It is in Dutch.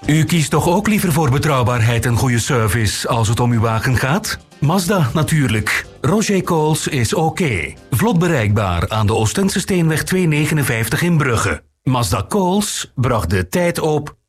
U kiest toch ook liever voor betrouwbaarheid en goede service als het om uw wagen gaat? Mazda natuurlijk. Roger Coles is oké. Vlot bereikbaar aan de Oostense Steenweg 259 in Brugge. Mazda Coles bracht de tijd op